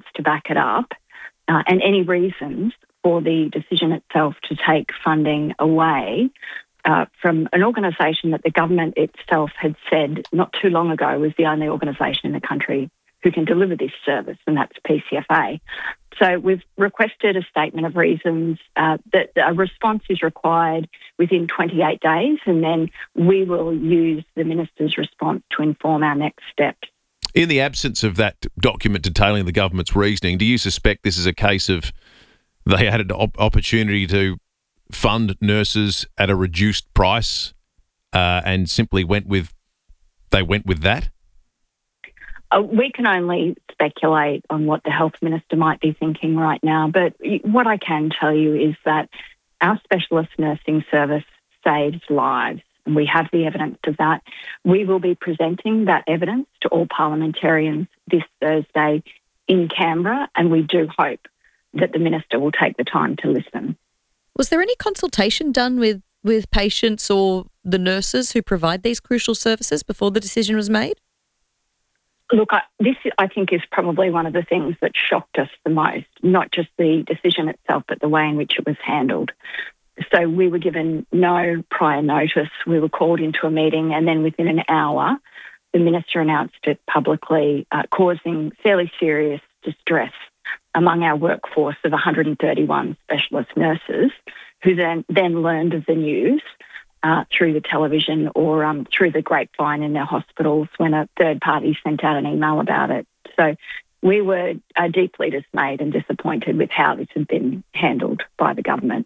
evidence to back it up, and any reasons for the decision itself to take funding away from an organisation that the government itself had said not too long ago was the only organisation in the country who can deliver this service, and that's PCFA. So we've requested a statement of reasons, that a response is required within 28 days, and then we will use the Minister's response to inform our next steps. In the absence of that document detailing the government's reasoning, do you suspect this is a case of they had an opportunity to fund nurses at a reduced price and simply went with that? We can only speculate on what the Health Minister might be thinking right now, but what I can tell you is that our specialist nursing service saves lives, and we have the evidence of that. We will be presenting that evidence to all parliamentarians this Thursday in Canberra, and we do hope that the Minister will take the time to listen. Was there any consultation done with patients or the nurses who provide these crucial services before the decision was made? Look, this, I think, is probably one of the things that shocked us the most, not just the decision itself, but the way in which it was handled. So we were given no prior notice. We were called into a meeting, and then within an hour, the Minister announced it publicly, causing fairly serious distress among our workforce of 131 specialist nurses, who then learned of the news through the television or through the grapevine in their hospitals when a third party sent out an email about it. So we were deeply dismayed and disappointed with how this had been handled by the government.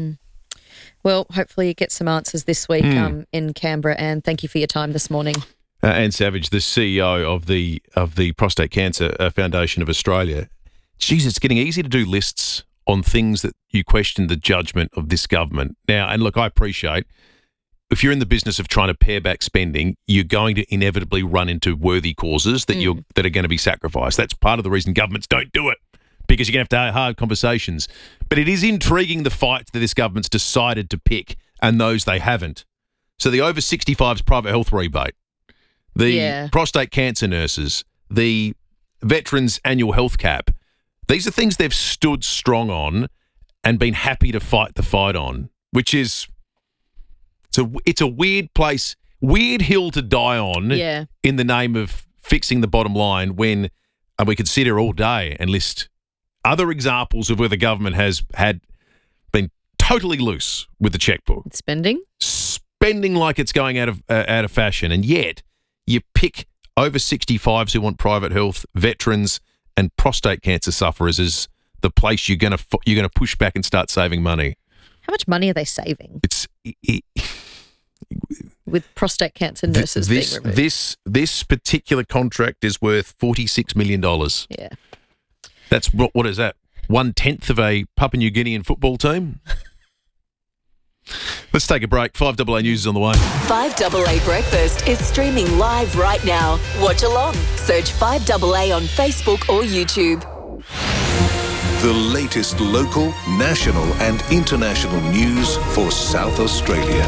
Well, hopefully you get some answers this week in Canberra, and thank you for your time this morning. Anne Savage, the CEO of the Prostate Cancer Foundation of Australia. Geez, it's getting easy to do lists on things that you question the judgment of this government. Now, and look, I appreciate if you're in the business of trying to pare back spending, you're going to inevitably run into worthy causes that that are going to be sacrificed. That's part of the reason governments don't do it, because you're going to have hard conversations. But it is intriguing the fights that this government's decided to pick and those they haven't. So the over 65s private health rebate, the prostate cancer nurses, the veterans annual health cap. These are things they've stood strong on and been happy to fight the fight on, which is it's a weird place, weird hill to die on in the name of fixing the bottom line when we could sit here all day and list other examples of where the government has been totally loose with the checkbook. Spending like it's going out of fashion, and yet you pick over 65s who want private health, veterans and prostate cancer sufferers as the place you're going to push back and start saving money. How much money are they saving? With prostate cancer nurses being removed. This particular contract is worth $46 million. Yeah. That's what is that? 1/10 of a Papua New Guinean football team? Let's take a break. 5AA News is on the way. 5AA Breakfast is streaming live right now. Watch along. Search 5AA on Facebook or YouTube. The latest local, national and international news for South Australia.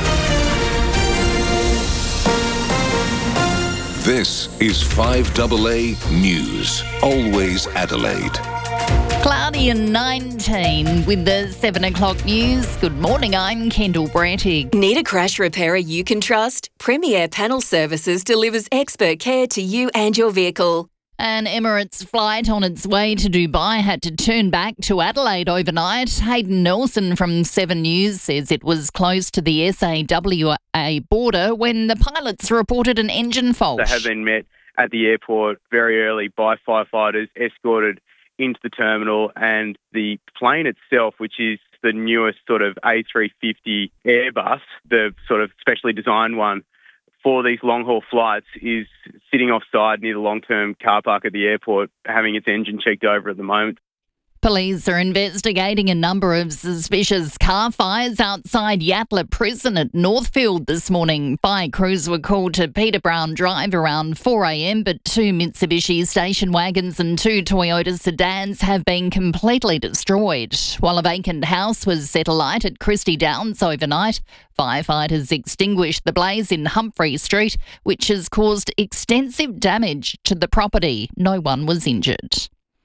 This is 5AA News. Always Adelaide. Cloudy and 19 with the 7 o'clock news. Good morning, I'm Kendall Brantig. Need a crash repairer you can trust? Premier Panel Services delivers expert care to you and your vehicle. An Emirates flight on its way to Dubai had to turn back to Adelaide overnight. Hayden Nelson from 7 News says it was close to the SAWA border when the pilots reported an engine fault. They have been met at the airport very early by firefighters, escorted into the terminal, and the plane itself, which is the newest sort of A350 Airbus, the sort of specially designed one for these long-haul flights, is sitting offside near the long-term car park at the airport, having its engine checked over at the moment. Police are investigating a number of suspicious car fires outside Yatala Prison at Northfield this morning. Fire crews were called to Peter Brown Drive around 4 a.m, but 2 Mitsubishi station wagons and 2 Toyota sedans have been completely destroyed. While a vacant house was set alight at Christie Downs overnight, firefighters extinguished the blaze in Humphrey Street, which has caused extensive damage to the property. No one was injured.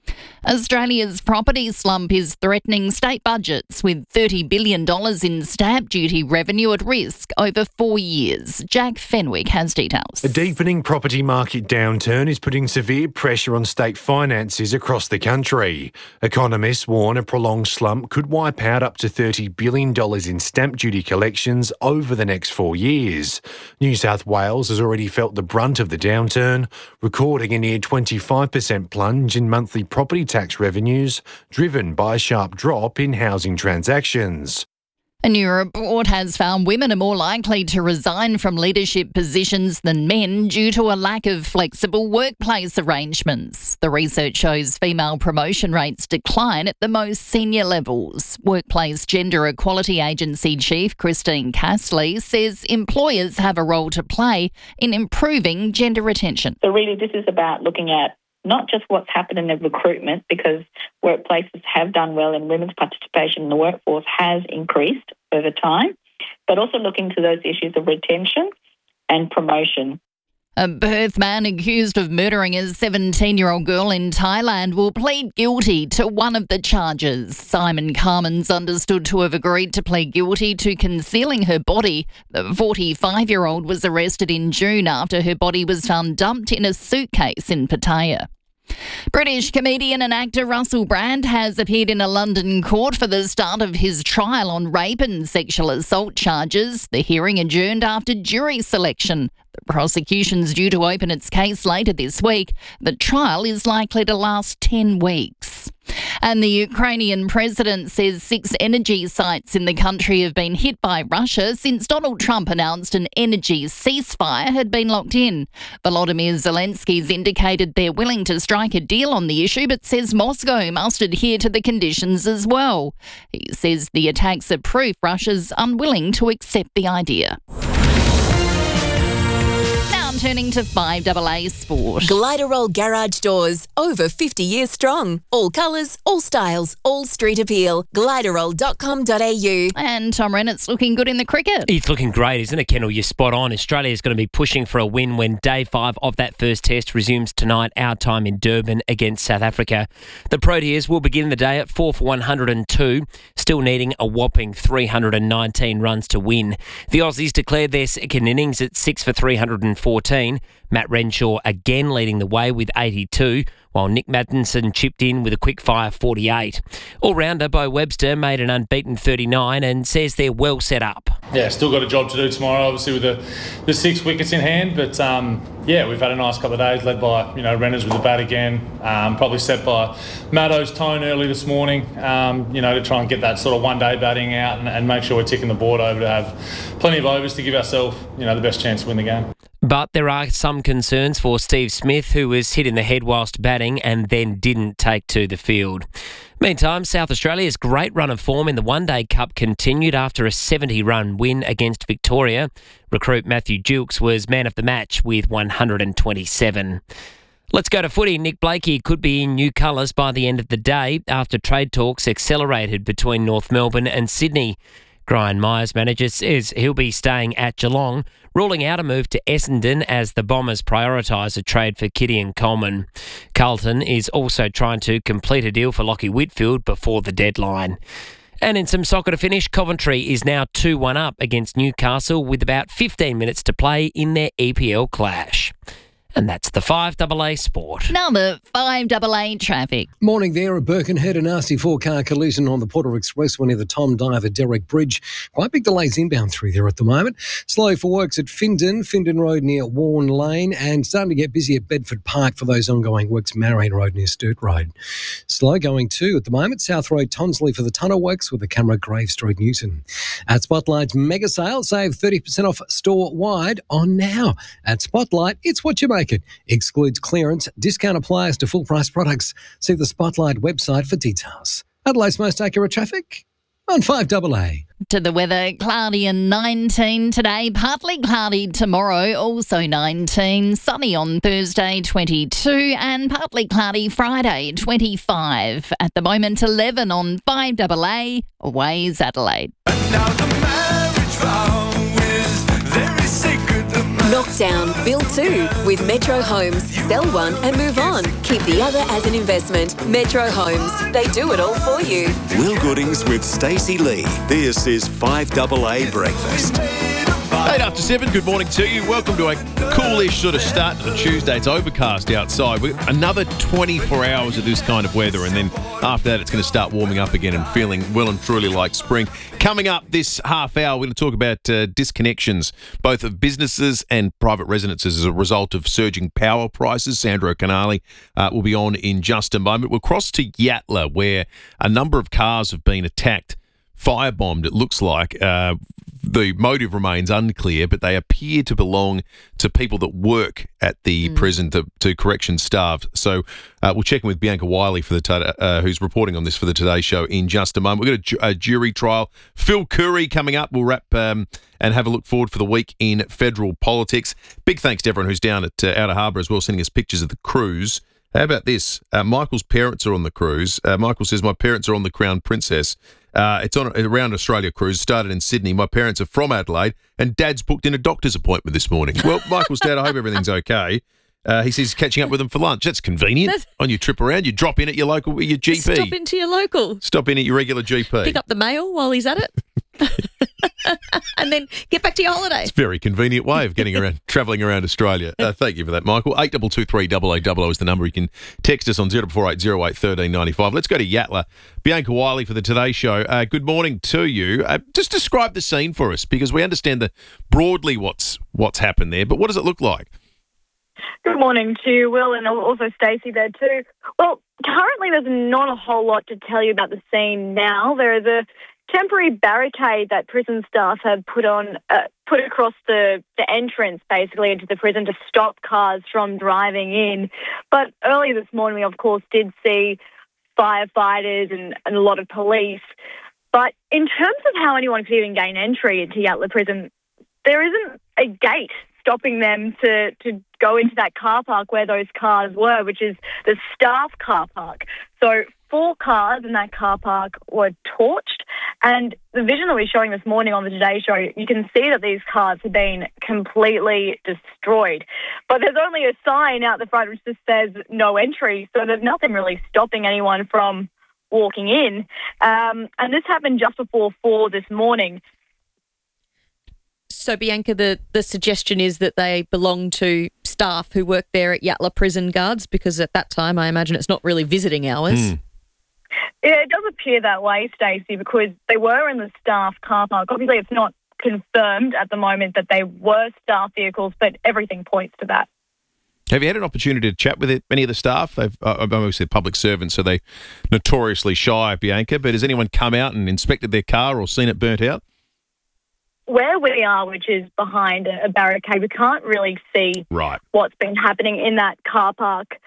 Australia's property slump is threatening state budgets with $30 billion in stamp duty revenue at risk over 4 years. Jack Fenwick has details. A deepening property market downturn is putting severe pressure on state finances across the country. Economists warn a prolonged slump could wipe out up to $30 billion in stamp duty collections over the next 4 years. New South Wales has already felt the brunt of the downturn, recording a near 25% plunge in monthly property tax revenues, driven by a sharp drop in housing transactions. A new report has found women are more likely to resign from leadership positions than men due to a lack of flexible workplace arrangements. The research shows female promotion rates decline at the most senior levels. Workplace Gender Equality Agency Chief Christine Castley says employers have a role to play in improving gender retention. So really this is about looking at not just what's happened in the recruitment, because workplaces have done well and women's participation in the workforce has increased over time, but also looking to those issues of retention and promotion. A Perth man accused of murdering a 17-year-old girl in Thailand will plead guilty to one of the charges. Simon Carmen's understood to have agreed to plead guilty to concealing her body. The 45-year-old was arrested in June after her body was found dumped in a suitcase in Pattaya. British comedian and actor Russell Brand has appeared in a London court for the start of his trial on rape and sexual assault charges. The hearing adjourned after jury selection. The prosecution's due to open its case later this week. The trial is likely to last 10 weeks. And the Ukrainian president says 6 energy sites in the country have been hit by Russia since Donald Trump announced an energy ceasefire had been locked in. Volodymyr Zelensky's indicated they're willing to strike a deal on the issue, but says Moscow must adhere to the conditions as well. He says the attacks are proof Russia's unwilling to accept the idea. Turning to 5AA Sport. Gliderol Garage Doors, over 50 years strong. All colours, all styles, all street appeal. Gliderol.com.au. And Tom Rennett's looking good in the cricket. He's looking great, isn't it, Kendall? You're spot on. Australia's going to be pushing for a win when Day 5 of that first test resumes tonight, our time in Durban against South Africa. The Proteas will begin the day at 4 for 102, still needing a whopping 319 runs to win. The Aussies declared their second innings at 6 for 314. Matt Renshaw again leading the way with 82, while Nick Maddinson chipped in with a quick-fire 48. All-rounder Bo Webster made an unbeaten 39 and says they're well set up. Yeah, still got a job to do tomorrow, obviously, with the 6 wickets in hand. But, we've had a nice couple of days led by, Renners with the bat again. Probably set by Maddo's tone early this morning, to try and get that sort of one-day batting out and make sure we're ticking the board over to have plenty of overs to give ourselves, the best chance to win the game. But there are some concerns for Steve Smith, who was hit in the head whilst batting and then didn't take to the field. Meantime, South Australia's great run of form in the One Day Cup continued after a 70-run win against Victoria. Recruit Matthew Dukes was man of the match with 127. Let's go to footy. Nick Blakey could be in new colours by the end of the day after trade talks accelerated between North Melbourne and Sydney. Brian Myers, manager, says he'll be staying at Geelong, ruling out a move to Essendon as the Bombers prioritise a trade for Kitty and Coleman. Carlton is also trying to complete a deal for Lachie Whitfield before the deadline. And in some soccer to finish, Coventry is now 2-1 up against Newcastle with about 15 minutes to play in their EPL clash. And that's the 5AA Sport. Now the 5AA traffic. Morning there. A Birkenhead, a nasty 4-car collision on the Porter Expressway near the Tom Diver Derrick Bridge. Quite big delays inbound through there at the moment. Slow for works at Findon Road near Warren Lane, and starting to get busy at Bedford Park for those ongoing works, Marion Road near Sturt Road. Slow going too at the moment, South Road Tonsley for the tunnel works with the camera Grave Street Newton. At Spotlight's mega sale, save 30% off store-wide on now. At Spotlight, it's what you make it. Excludes clearance. Discount applies to full-price products. See the Spotlight website for details. Adelaide's most accurate traffic on 5AA. To the weather, cloudy and 19 today, partly cloudy tomorrow, also 19, sunny on Thursday, 22, and partly cloudy Friday, 25. At the moment, 11 on 5AA, Waze Adelaide. And now the marriage vow is very sacred. Knockdown, build two with Metro Homes. Sell one and move on. Keep the other as an investment. Metro Homes. They do it all for you. Will Goodings with Stacey Lee. This is 5AA Breakfast. 8 after 7, good morning to you. Welcome to a coolish sort of start to the Tuesday. It's overcast outside. We've got another 24 hours of this kind of weather, and then after that it's going to start warming up again and feeling well and truly like spring. Coming up this half hour, we're going to talk about disconnections, both of businesses and private residences as a result of surging power prices. Sandro Canali will be on in just a moment. We'll cross to Yatala, where a number of cars have been attacked, firebombed, it looks like. The motive remains unclear, but they appear to belong to people that work at the prison, to correction staff. So we'll check in with Bianca Wiley for who's reporting on this for the Today Show in just a moment. We've got a jury trial. Phil Curry coming up. We'll wrap and have a look forward for the week in federal politics. Big thanks to everyone who's down at Outer Harbour as well, sending us pictures of the cruise. How about this? Michael's parents are on the cruise. Michael says, my parents are on the Crown Princess. It's on around Australia cruise, started in Sydney. My parents are from Adelaide, and Dad's booked in a doctor's appointment this morning. Well, Michael's dad, I hope everything's okay. He says he's catching up with them for lunch. That's convenient. On your trip around, you drop in at your local, your GP. Stop into your local. Stop in at your regular GP. Pick up the mail while he's at it. And then get back to your holiday. It's a very convenient way of getting around, travelling around Australia. Thank you for that, Michael. 8223 8800 is the number. You can text us on 0480 08 1395. Let's go to Yatala. Bianca Wiley for the Today Show. Good morning to you. Just describe the scene for us, because we understand broadly what's happened there, but what does it look like? Good morning to Will and also Stacey there too. Well, currently there's not a whole lot to tell you about the scene now. There is a temporary barricade that prison staff have put across the entrance, basically, into the prison to stop cars from driving in. But early this morning, we, of course, did see firefighters and a lot of police. But in terms of how anyone could even gain entry into Yatala Prison, there isn't a gate stopping them to go into that car park where those cars were, which is the staff car park. So 4 cars in that car park were torched, and the vision that we're showing this morning on the Today Show, you can see that these cars have been completely destroyed. But there's only a sign out the front which just says no entry, so there's nothing really stopping anyone from walking in. And this happened just before 4 this morning. So, Bianca, the suggestion is that they belong to staff who work there at Yatala Prison Guards, because at that time I imagine it's not really visiting hours. Yeah, it does appear that way, Stacey, because they were in the staff car park. Obviously, it's not confirmed at the moment that they were staff vehicles, but everything points to that. Have you had an opportunity to chat with any of the staff? They've obviously public servants, so they notoriously shy, Bianca, but has anyone come out and inspected their car or seen it burnt out? Where we are, which is behind a barricade, we can't really see what's been happening in that car park.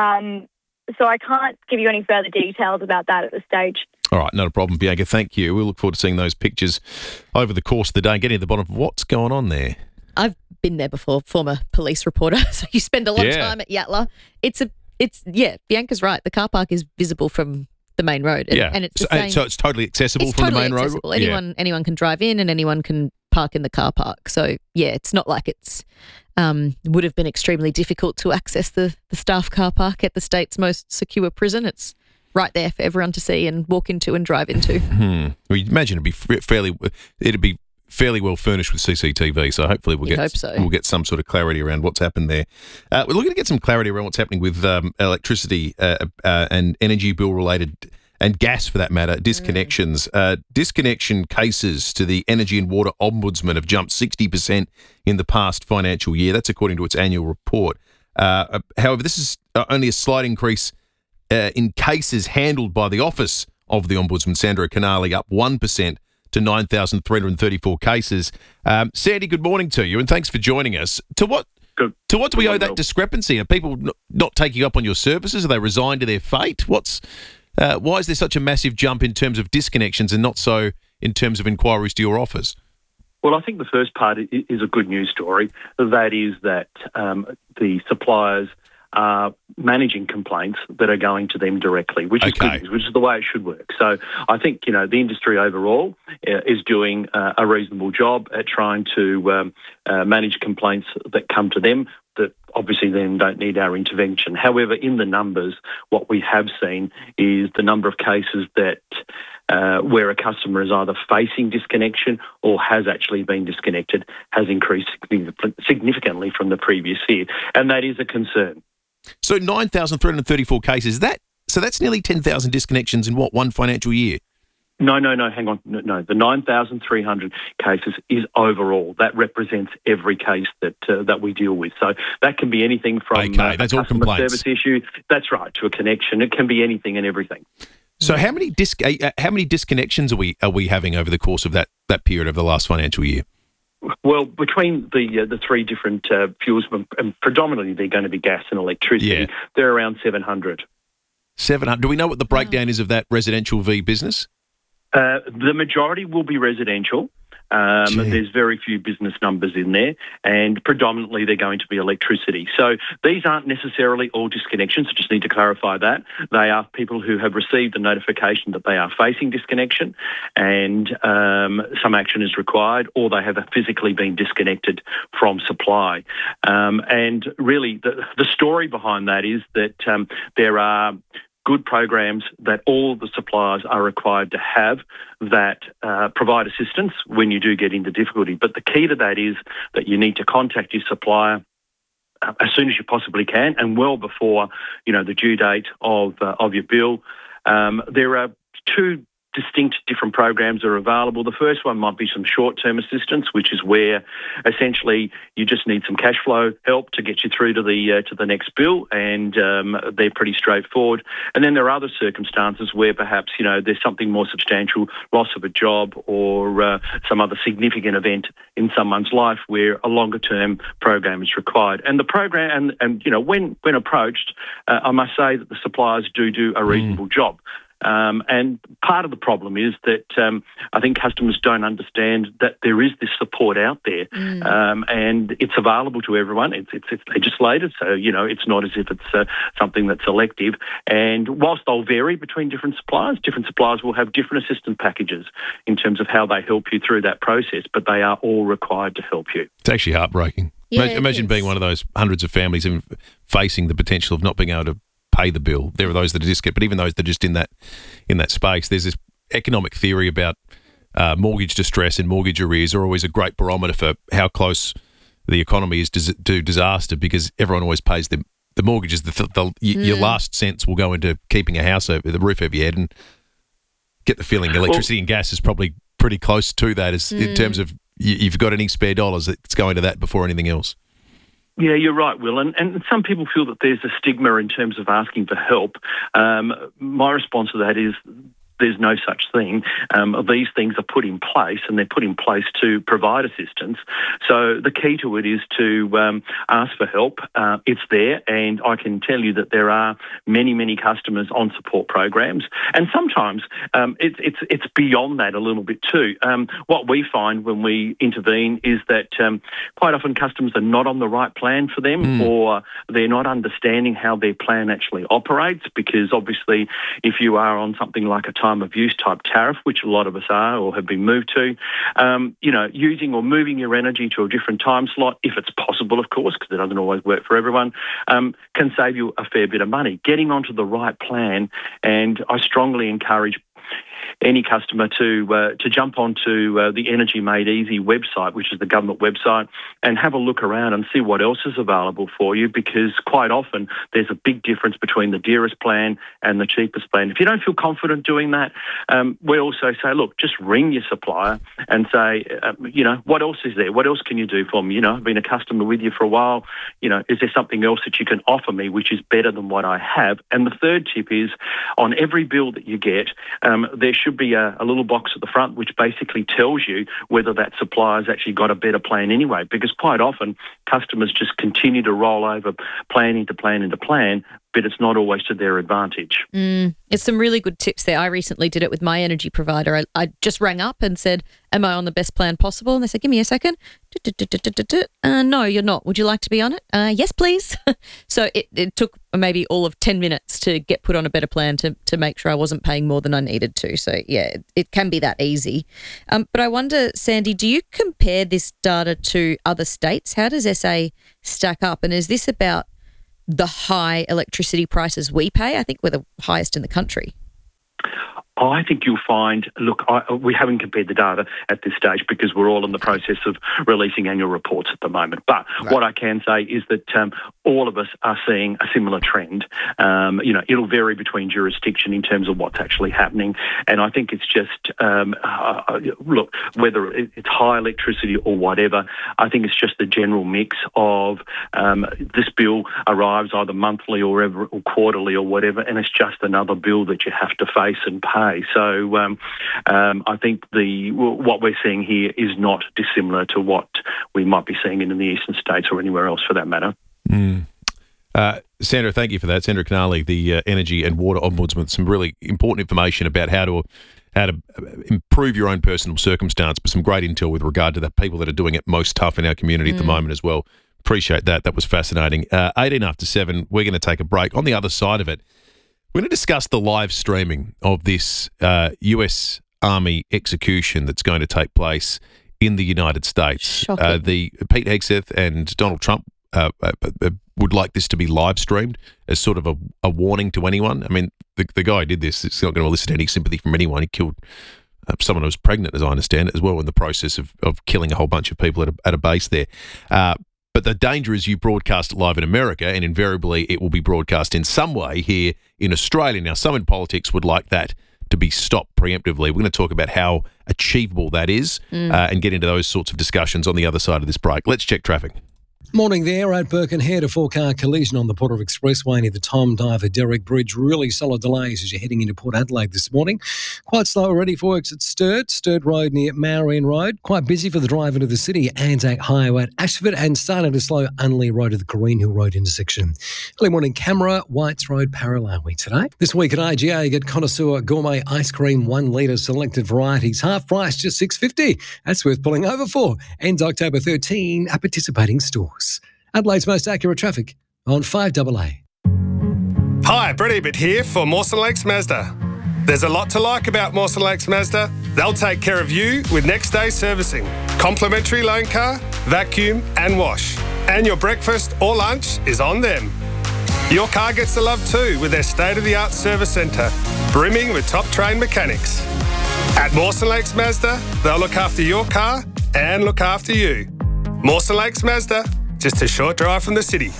So I can't give you any further details about that at this stage. All right, not a problem, Bianca. Thank you. We look forward to seeing those pictures over the course of the day and getting to the bottom of what's going on there. I've been there before, former police reporter, so you spend a lot of time at Yatala. Bianca's right. The car park is visible from the main road. And it's the same. So it's totally accessible from the main road? Anyone can drive in and anyone can park in the car park. So, it's not like it's would have been extremely difficult to access the staff car park at the state's most secure prison. It's right there for everyone to see and walk into and drive into. Well, you'd imagine it'd be fairly well furnished with CCTV, so hopefully we'll get some sort of clarity around what's happened there. We're looking to get some clarity around what's happening with electricity and energy bill related, and gas for that matter, disconnections. Disconnection cases to the Energy and Water Ombudsman have jumped 60% in the past financial year. That's according to its annual report. However, this is only a slight increase in cases handled by the Office of the Ombudsman, Sandro Canali, up 1% to 9,334 cases. Sandy, good morning to you, and thanks for joining us. To what do we owe that discrepancy? Are people not taking up on your services? Are they resigned to their fate? Why is there such a massive jump in terms of disconnections and not so in terms of inquiries to your office? Well, I think the first part is a good news story. That is that the suppliers are managing complaints that are going to them directly, which is good news, which is the way it should work. So I think, the industry overall is doing a reasonable job at trying to manage complaints that come to them that obviously then don't need our intervention. However, in the numbers, what we have seen is the number of cases that where a customer is either facing disconnection or has actually been disconnected has increased significantly from the previous year, and that is a concern. So 9,334 cases, so that's nearly 10,000 disconnections in one financial year? No, hang on. No, the 9,300 cases is overall. That represents every case that we deal with. So that can be anything from that's all complaints. Service issue, that's right, to a connection. It can be anything and everything. So how many disconnections are we having over the course of that period of the last financial year? Well, between the three different fuels, and predominantly they're going to be gas and electricity, they're around 700. 700. Do we know what the breakdown is of that residential v business? The majority will be residential. There's very few business numbers in there, and predominantly they're going to be electricity. So these aren't necessarily all disconnections. I just need to clarify that. They are people who have received a notification that they are facing disconnection and some action is required, or they have physically been disconnected from supply. And really the story behind that is that there are good programs that all the suppliers are required to have that provide assistance when you do get into difficulty. But the key to that is that you need to contact your supplier as soon as you possibly can, and well before the due date of your bill. There are two distinct different programs are available. The first one might be some short-term assistance, which is where essentially you just need some cash flow help to get you through to the next bill, and they're pretty straightforward. And then there are other circumstances where perhaps there's something more substantial, loss of a job or some other significant event in someone's life where a longer-term program is required. And the program, and when approached, I must say that the suppliers do a reasonable job. And part of the problem is that I think customers don't understand that there is this support out there, and it's available to everyone. It's legislated, so it's not as if it's something that's elective. And whilst they'll vary between different suppliers will have different assistance packages in terms of how they help you through that process, but they are all required to help you. It's actually heartbreaking. Yeah, imagine being one of those hundreds of families and facing the potential of not being able to pay the bill. There are those that are disconnected, but even those that are just in that space. There's this economic theory about mortgage distress and mortgage arrears are always a great barometer for how close the economy is to disaster, because everyone always pays the mortgages. Your last cents will go into keeping a house over the roof over your head, and get the feeling electricity and gas is probably pretty close to that in terms of you've got any spare dollars, it's going to that before anything else. Yeah, you're right, Will. And some people feel that there's a stigma in terms of asking for help. My response to that is there's no such thing. These things are put in place, and they're put in place to provide assistance. So the key to it is to ask for help. It's there, and I can tell you that there are many, many customers on support programs, and sometimes it's beyond that a little bit too. What we find when we intervene is that quite often customers are not on the right plan for them, or they're not understanding how their plan actually operates, because obviously if you are on something like a time of use type tariff, which a lot of us are or have been moved to, using or moving your energy to a different time slot, if it's possible, of course, because it doesn't always work for everyone, can save you a fair bit of money. Getting onto the right plan, and I strongly encourage any customer to jump onto the Energy Made Easy website, which is the government website, and have a look around and see what else is available for you, because quite often there's a big difference between the dearest plan and the cheapest plan. If you don't feel confident doing that, we also say, look, just ring your supplier and say, what else is there? What else can you do for me? I've been a customer with you for a while. Is there something else that you can offer me which is better than what I have? And the third tip is, on every bill that you get, there should be a little box at the front which basically tells you whether that supplier's actually got a better plan anyway, because quite often customers just continue to roll over plan into plan into plan, but it's not always to their advantage. It's some really good tips there. I recently did it with my energy provider. I just rang up and said, am I on the best plan possible? And they said, give me a second. No, you're not. Would you like to be on it? Yes, please. So it took maybe all of 10 minutes to get put on a better plan to make sure I wasn't paying more than I needed to. So, yeah, it can be that easy. But I wonder, Sandy, do you compare this data to other states? How does SA stack up? And is this about the high electricity prices we pay? I think we're the highest in the country. I think you'll find, we haven't compared the data at this stage because we're all in the process of releasing annual reports at the moment. But what I can say is that all of us are seeing a similar trend. It'll vary between jurisdiction in terms of what's actually happening. And I think it's just, whether it's high electricity or whatever, I think it's just the general mix of this bill arrives either monthly or quarterly or whatever, and it's just another bill that you have to face and pay. So I think what we're seeing here is not dissimilar to what we might be seeing in the eastern states or anywhere else for that matter. Sandra, thank you for that. Sandra Canali, the Energy and Water Ombudsman, some really important information about how to improve your own personal circumstance, but some great intel with regard to the people that are doing it most tough in our community at the moment as well. Appreciate that. That was fascinating. 18 after 7, we're going to take a break. On the other side of it, we're going to discuss the live streaming of this US Army execution that's going to take place in the United States. The Pete Hegseth and Donald Trump would like this to be live streamed as sort of a warning to anyone. I mean, the guy who did this, it's not going to elicit any sympathy from anyone. He killed someone who was pregnant, as I understand it, as well, in the process of killing a whole bunch of people at a base there. But the danger is you broadcast it live in America, and invariably it will be broadcast in some way here in Australia. Now, some in politics would like that to be stopped preemptively. We're going to talk about how achievable that is and get into those sorts of discussions on the other side of this break. Let's check traffic. Morning there at Birkenhead, a four-car collision on the Port of Expressway near the Tom Diver Derrick Bridge. Really solid delays as you're heading into Port Adelaide this morning. Quite slow already for works at Sturt Road near Marion Road. Quite busy for the drive into the city, Anzac Highway at Ashford, and starting to slow Unley Road at the Green Hill Road intersection. Early morning Camera, Whites Road, Parallelway today. This week at IGA, you get Connoisseur Gourmet Ice Cream, 1 litre selected varieties, half price, just $6.50. That's worth pulling over for. Ends October 13 at participating stores. Adelaide's most accurate traffic on 5AA. Hi, Brett Ebert here for Mawson Lakes Mazda. There's a lot to like about Mawson Lakes Mazda. They'll take care of you with next day servicing, complimentary loan car, vacuum and wash. And your breakfast or lunch is on them. Your car gets the love too with their state-of-the-art service centre, brimming with top-trained mechanics. At Mawson Lakes Mazda, they'll look after your car and look after you. Mawson Lakes Mazda, just a short drive from the city.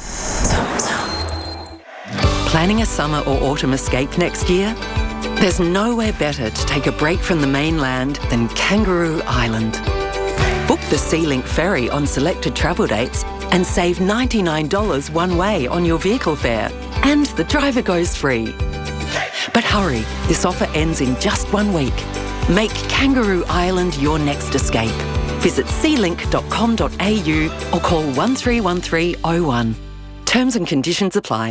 Planning a summer or autumn escape next year? There's nowhere better to take a break from the mainland than Kangaroo Island. Book the SeaLink ferry on selected travel dates and save $99 one way on your vehicle fare, and the driver goes free. But hurry, this offer ends in just 1 week. Make Kangaroo Island your next escape. Visit sealink.com.au or call 131301. Terms and conditions apply.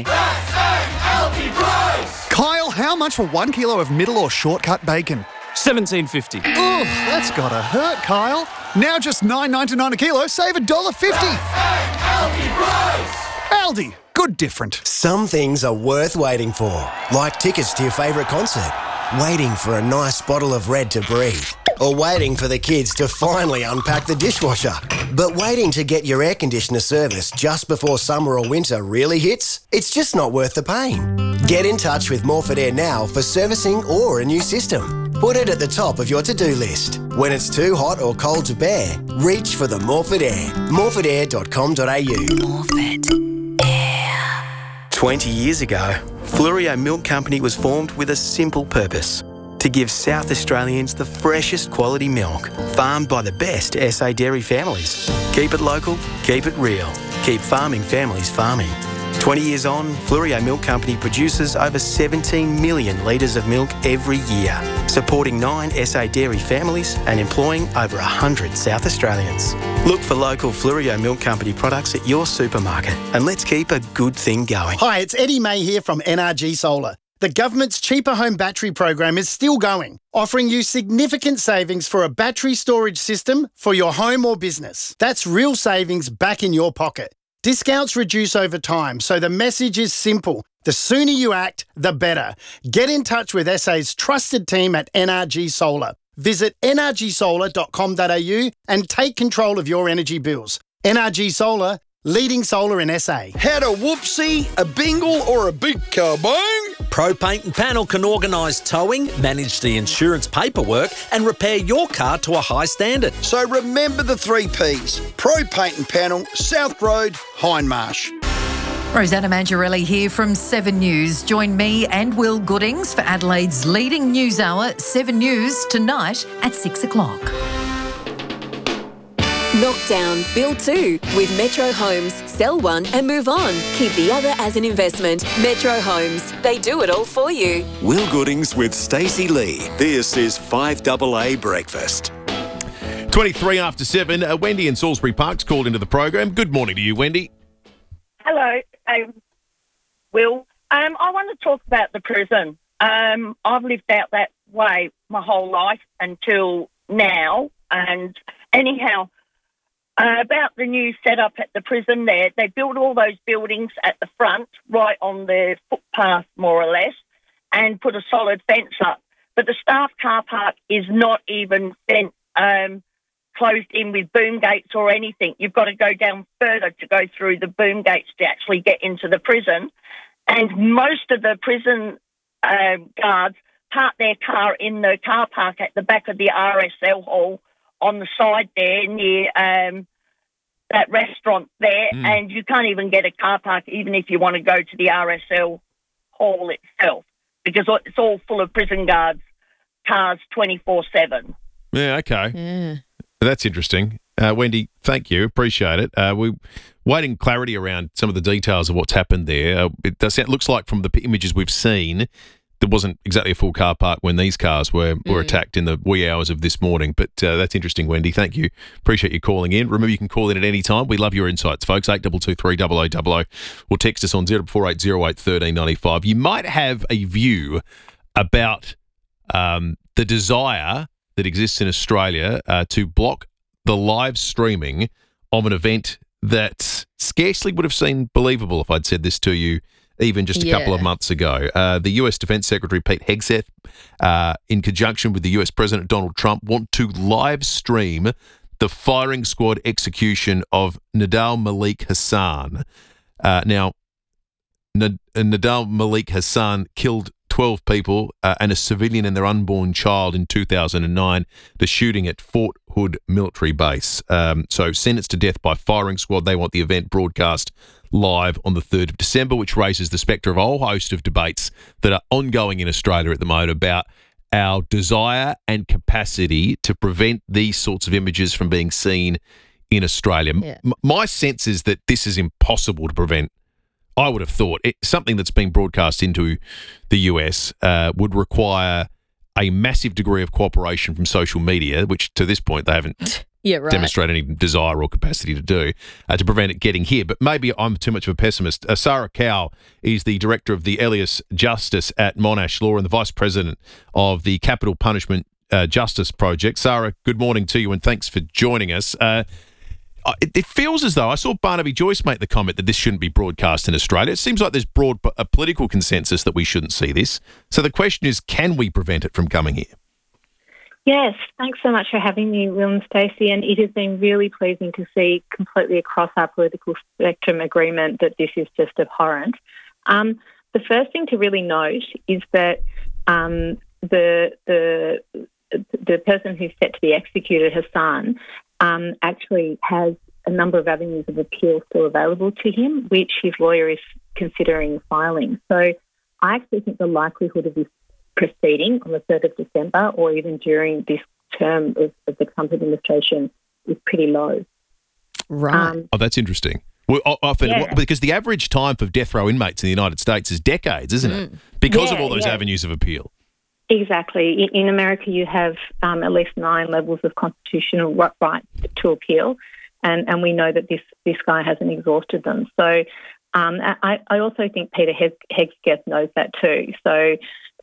Kyle, how much for 1 kilo of middle or shortcut bacon? $17.50. Oof, that's gotta hurt, Kyle. Now just $9.99 a kilo, save $1.50. Aldi, good different. Some things are worth waiting for, like tickets to your favourite concert, waiting for a nice bottle of Red to breathe, or waiting for the kids to finally unpack the dishwasher. But waiting to get your air conditioner serviced just before summer or winter really hits? It's just not worth the pain. Get in touch with Morford Air now for servicing or a new system. Put it at the top of your to-do list. When it's too hot or cold to bear, reach for the Morford Air. morfordair.com.au. Morford Air. 20 years ago, Fluorio Milk Company was formed with a simple purpose: to give South Australians the freshest quality milk, farmed by the best SA dairy families. Keep it local, keep it real, keep farming families farming. 20 years on, Fleurieu Milk Company produces over 17 million litres of milk every year, supporting 9 SA dairy families and employing over 100 South Australians. Look for local Fleurieu Milk Company products at your supermarket and let's keep a good thing going. Hi, it's Eddie May here from NRG Solar. The government's Cheaper Home Battery program is still going, offering you significant savings for a battery storage system for your home or business. That's real savings back in your pocket. Discounts reduce over time, so the message is simple. The sooner you act, the better. Get in touch with SA's trusted team at NRG Solar. Visit nrgsolar.com.au and take control of your energy bills. NRG Solar, leading solar in SA. Had a whoopsie, a bingle or a big kabang? Pro Paint and Panel can organise towing, manage the insurance paperwork and repair your car to a high standard. So remember the 3 Ps. Pro Paint and Panel, South Road, Hindmarsh. Rosanna Mangiarelli here from 7 News. Join me and Will Goodings for Adelaide's leading news hour, 7 News, tonight at 6 o'clock. Knock down, build 2 with Metro Homes. Sell one and move on. Keep the other as an investment. Metro Homes. They do it all for you. Will Goodings with Stacey Lee. This is 5AA Breakfast. 23 after 7. Wendy in Salisbury Park's called into the program. Good morning to you, Wendy. Hello, Will. I want to talk about the prison. I've lived out that way my whole life until now. And anyhow, about the new setup at the prison there, they built all those buildings at the front, right on the footpath, more or less, and put a solid fence up. But the staff car park is not even closed in with boom gates or anything. You've got to go down further to go through the boom gates to actually get into the prison. And most of the prison guards park their car in the car park at the back of the RSL hall on the side there near that restaurant there, and you can't even get a car park even if you want to go to the RSL hall itself because it's all full of prison guards, cars 24/7. Yeah, okay. Yeah. That's interesting. Wendy, thank you. Appreciate it. We're waiting clarity around some of the details of what's happened there. It looks like from the images we've seen, there wasn't exactly a full car park when these cars were attacked in the wee hours of this morning. But that's interesting, Wendy. Thank you. Appreciate you calling in. Remember, you can call in at any time. We love your insights, folks. 8223 0000 or text us on 0480 08 1395. You might have a view about the desire that exists in Australia to block the live streaming of an event that scarcely would have seemed believable if I'd said this to you even just a couple of months ago. The US Defense Secretary Pete Hegseth, in conjunction with the US President Donald Trump, want to live stream the firing squad execution of Nidal Malik Hassan. Now, Nidal Malik Hassan killed 12 people and a civilian and their unborn child in 2009, the shooting at Fort Hood military base. So sentenced to death by firing squad. They want the event broadcast live on the 3rd of December, which raises the spectre of a whole host of debates that are ongoing in Australia at the moment about our desire and capacity to prevent these sorts of images from being seen in Australia. Yeah. My sense is that this is impossible to prevent. I would have thought something that's being broadcast into the US would require a massive degree of cooperation from social media, which to this point they haven't demonstrated any desire or capacity to do, to prevent it getting here. But maybe I'm too much of a pessimist. Sarah Cow is the director of the Elias Justice at Monash Law and the vice president of the Capital Punishment Justice Project. Sarah, good morning to you and thanks for joining us. It feels as though I saw Barnaby Joyce make the comment that this shouldn't be broadcast in Australia. It seems like there's broad political consensus that we shouldn't see this. So the question is, can we prevent it from coming here? Yes, thanks so much for having me, Will and Stacey. And it has been really pleasing to see completely across our political spectrum agreement that this is just abhorrent. The first thing to really note is that the person who's set to be executed, Hassan, actually has a number of avenues of appeal still available to him, which his lawyer is considering filing. So I actually think the likelihood of this proceeding on the 3rd of December or even during this term of the Trump administration is pretty low. Right. Oh, that's interesting. Well, often, Yeah. because the average time for death row inmates in the United States is decades, isn't it? Because of all those avenues of appeal. Exactly. In America, you have at least 9 levels of constitutional right to appeal, and we know that this guy hasn't exhausted them. So I also think Peter Hegseth knows that too. So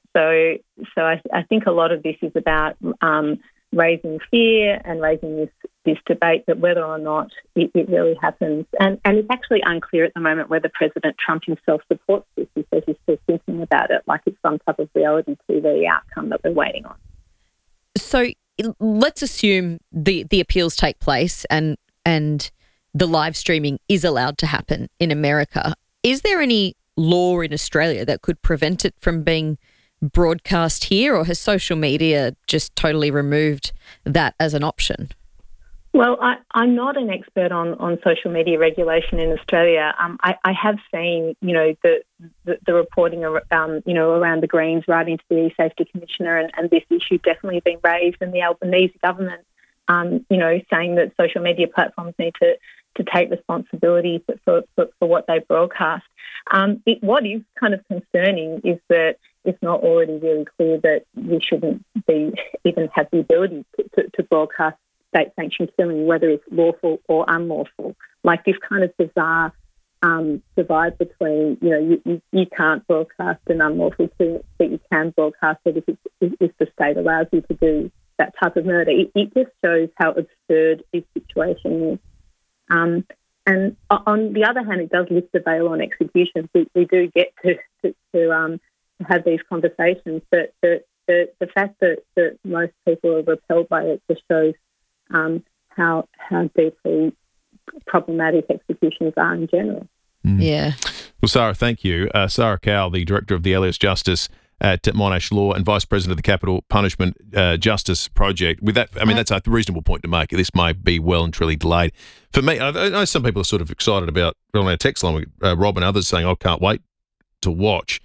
I think a lot of this is about raising fear and raising this debate that whether or not it really happens. And it's actually unclear at the moment whether President Trump himself supports this. He says he's still thinking about it like it's some type of reality TV outcome that we're waiting on. So let's assume the appeals take place and the live streaming is allowed to happen in America. Is there any law in Australia that could prevent it from being broadcast here, or has social media just totally removed that as an option? Well, I'm not an expert on social media regulation in Australia. I have seen, the reporting, around the Greens writing to the E-Safety Commissioner, and this issue definitely been raised, and the Albanese government, saying that social media platforms need to take responsibility for what they broadcast. What is kind of concerning is that it's not already really clear that we shouldn't even have the ability to broadcast state-sanctioned killing, whether it's lawful or unlawful. Like this kind of bizarre divide between, you can't broadcast an unlawful killing, but you can broadcast it if the state allows you to do that type of murder. It just shows how absurd this situation is. And on the other hand, it does lift the veil on executions. We do get to have these conversations, but the fact that most people are repelled by it just shows how deeply problematic executions are in general. Yeah. Well, Sarah, thank you. Sarah Cowell, the Director of the Elias Justice at Monash Law and Vice President of the Capital Punishment Justice Project. With that, that's a reasonable point to make. This may be well and truly delayed. For me, I know some people are sort of excited about, on our text line, Rob and others saying, I can't wait to watch.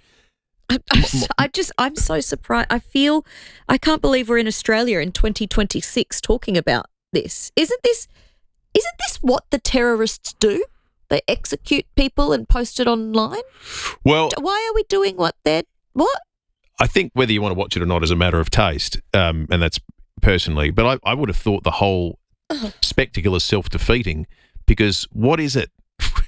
I'm so surprised. I can't believe we're in Australia in 2026 talking about this. Isn't this what the terrorists do? They execute people and post it online? Well, why are we doing what? I think whether you want to watch it or not is a matter of taste, and that's personally. But I would have thought the whole spectacle is self-defeating, because what is it?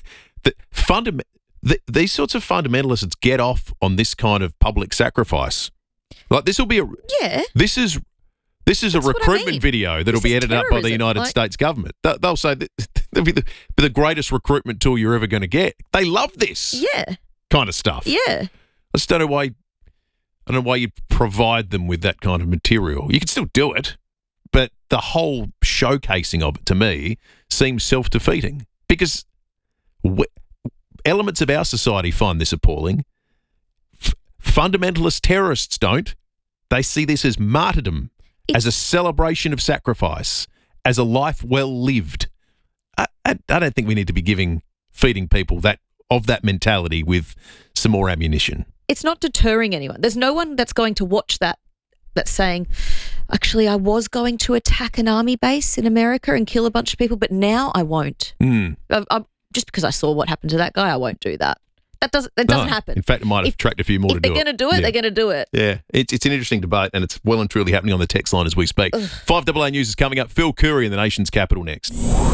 These sorts of fundamentalists get off on this kind of public sacrifice. Like this will be This is a recruitment video that'll be edited up by the United States government. They'll say that it'll be the greatest recruitment tool you're ever going to get. They love this kind of stuff. Yeah. I just don't know why you provide them with that kind of material. You can still do it, but the whole showcasing of it to me seems self-defeating, because elements of our society find this appalling. Fundamentalist terrorists don't. They see this as martyrdom, as a celebration of sacrifice, as a life well lived. I don't think we need to be feeding people that mentality with some more ammunition. It's not deterring anyone. There's no one that's going to watch that's saying, actually, I was going to attack an army base in America and kill a bunch of people, but now I won't. Just because I saw what happened to that guy, I won't do that. It doesn't happen. In fact, it might attract a few more to do it. If they're going to do it, they're going to do it. Yeah, it's an interesting debate, and it's well and truly happening on the text line as we speak. 5AA News is coming up. Phil Curry in the nation's capital next.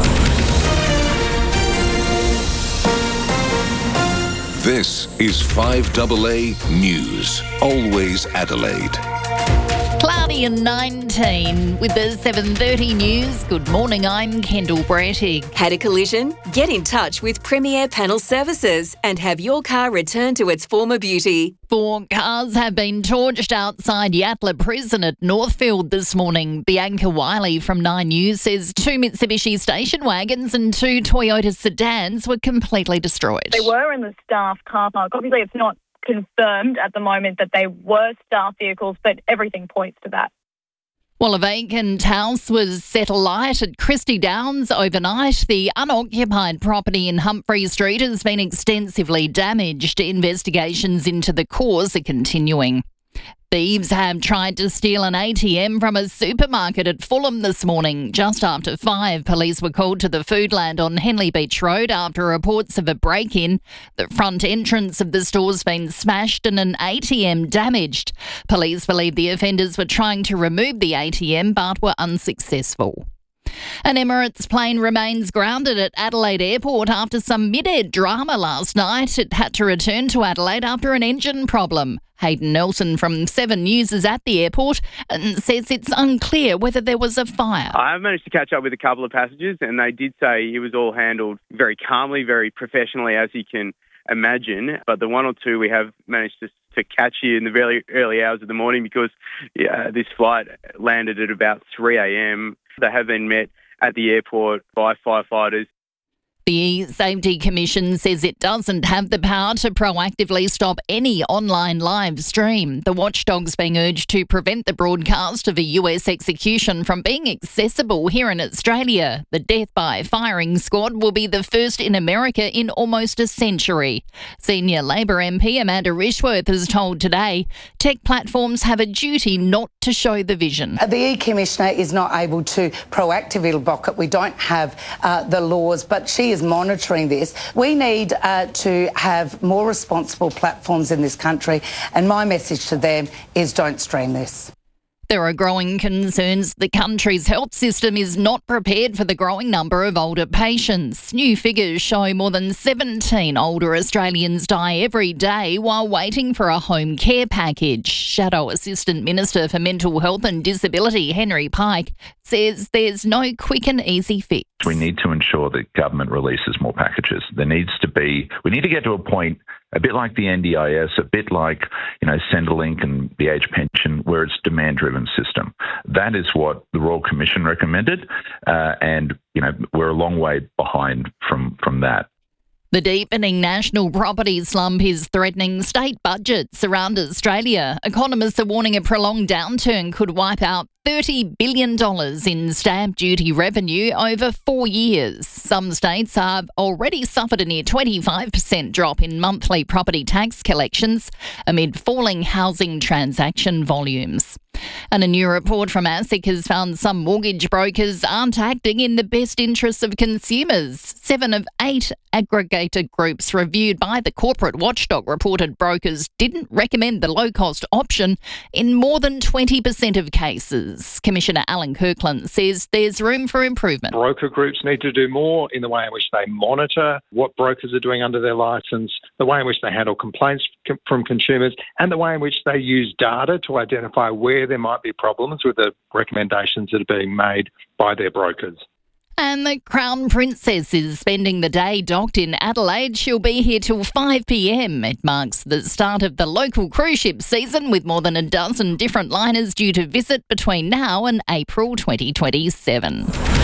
This is 5AA News. Always Adelaide. Cloudy and 19 with the 7:30 news. Good morning, I'm Kendall Brettig. Had a collision? Get in touch with Premier Panel Services and have your car returned to its former beauty. 4 cars have been torched outside Yatala Prison at Northfield this morning. Bianca Wiley from 9 News says 2 Mitsubishi station wagons and 2 Toyota sedans were completely destroyed. They were in the staff car park. Obviously, it's not confirmed at the moment that they were staff vehicles, but everything points to that. Well, a vacant house was set alight at Christie Downs overnight. The unoccupied property in Humphrey Street has been extensively damaged. Investigations into the cause are continuing. Thieves have tried to steal an ATM from a supermarket at Fulham this morning. Just after 5, police were called to the Foodland on Henley Beach Road after reports of a break-in. The front entrance of the store's been smashed and an ATM damaged. Police believe the offenders were trying to remove the ATM but were unsuccessful. An Emirates plane remains grounded at Adelaide Airport after some mid-air drama last night. It had to return to Adelaide after an engine problem. Hayden Nelson from 7 News is at the airport and says it's unclear whether there was a fire. I have managed to catch up with a couple of passengers and they did say it was all handled very calmly, very professionally, as you can imagine. But the one or two we have managed to catch you in the very early hours of the morning because this flight landed at about 3 a.m. They have been met at the airport by firefighters. The Safety Commission says it doesn't have the power to proactively stop any online live stream. The watchdog's being urged to prevent the broadcast of a US execution from being accessible here in Australia. The death by firing squad will be the first in America in almost a century. Senior Labor MP Amanda Rishworth has told Today tech platforms have a duty not to show the vision. The E-Commissioner is not able to proactively block it. We don't have the laws, but she is monitoring this. We need to have more responsible platforms in this country, and my message to them is don't stream this. There are growing concerns the country's health system is not prepared for the growing number of older patients. New figures show more than 17 older Australians die every day while waiting for a home care package. Shadow Assistant Minister for Mental Health and Disability, Henry Pike, says there's no quick and easy fix. We need to ensure that government releases more packages. We need to get to a point a bit like the NDIS, a bit like, Centrelink and the age pension, where it's demand-driven system. That is what the Royal Commission recommended, and we're a long way behind from that. The deepening national property slump is threatening state budgets around Australia. Economists are warning a prolonged downturn could wipe out $30 billion in stamp duty revenue over 4 years. Some states have already suffered a near 25% drop in monthly property tax collections amid falling housing transaction volumes. And a new report from ASIC has found some mortgage brokers aren't acting in the best interests of consumers. 7 of 8 aggregator groups reviewed by the corporate watchdog reported brokers didn't recommend the low-cost option in more than 20% of cases. Commissioner Alan Kirkland says there's room for improvement. Broker groups need to do more in the way in which they monitor what brokers are doing under their licence, the way in which they handle complaints from consumers, and the way in which they use data to identify where there might be problems with the recommendations that are being made by their brokers. And the Crown Princess is spending the day docked in Adelaide. She'll be here till 5 p.m. It marks the start of the local cruise ship season, with more than a dozen different liners due to visit between now and April 2027.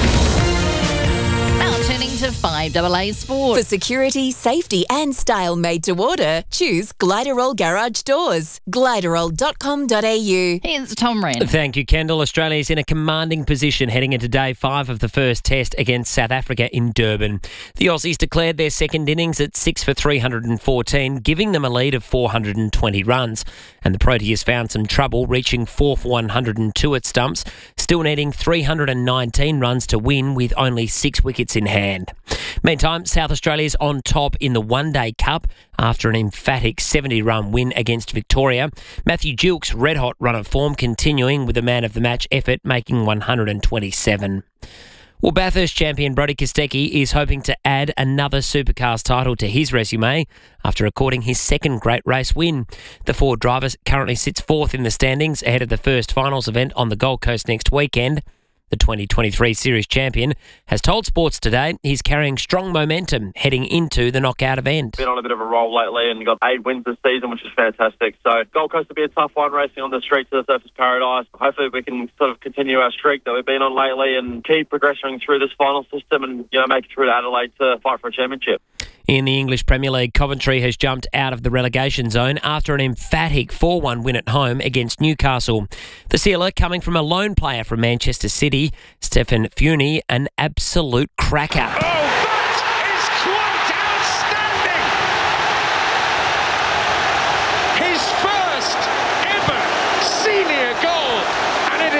Now turning to 5AA Sport. For security, safety and style made to order, choose Gliderol Garage Doors. Gliderol.com.au. Here's Tom Wren. Thank you, Kendall. Australia is in a commanding position heading into day 5 of the first test against South Africa in Durban. The Aussies declared their second innings at 6 for 314, giving them a lead of 420 runs. And the Proteas found some trouble, reaching 4 for 102 at stumps, still needing 319 runs to win with only 6 wickets in hand. Meantime, South Australia's on top in the One Day Cup after an emphatic 70-run win against Victoria. Matthew Gilk's red-hot run of form continuing with a man-of-the-match effort, making 127. Well, Bathurst champion Brodie Kostecki is hoping to add another Supercars title to his resume after recording his second great race win. The Ford driver currently sits 4th in the standings ahead of the first finals event on the Gold Coast next weekend. The 2023 Series champion has told Sports Today he's carrying strong momentum heading into the knockout event. Been on a bit of a roll lately and got 8 wins this season, which is fantastic. So Gold Coast will be a tough one, racing on the streets of the Surfers Paradise. Hopefully we can sort of continue our streak that we've been on lately and keep progressing through this final system and make it through to Adelaide to fight for a championship. In the English Premier League, Coventry has jumped out of the relegation zone after an emphatic 4-1 win at home against Newcastle. The Sealer, coming from a lone player from Manchester City, Stefan Funi, an absolute cracker. That is quite outstanding! His first ever